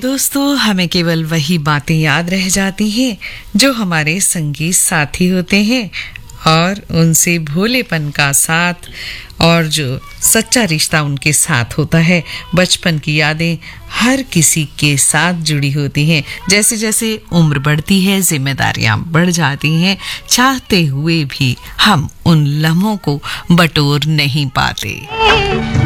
दोस्तों, हमें केवल वही बातें याद रह जाती हैं जो हमारे संगी साथी होते हैं और उनसे भोलेपन का साथ और जो सच्चा रिश्ता उनके साथ होता है। बचपन की यादें हर किसी के साथ जुड़ी होती हैं। जैसे जैसे उम्र बढ़ती है, जिम्मेदारियां बढ़ जाती हैं, चाहते हुए भी हम उन लम्हों को बटोर नहीं पाते।